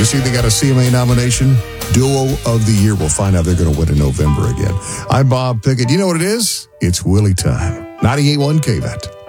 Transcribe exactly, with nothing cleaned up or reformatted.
You see, they got a C M A nomination. Duo of the Year. We'll find out they're going to win in November again. I'm Bob Pickett. You know what it is? It's Willie time. ninety-eight point one K V E T.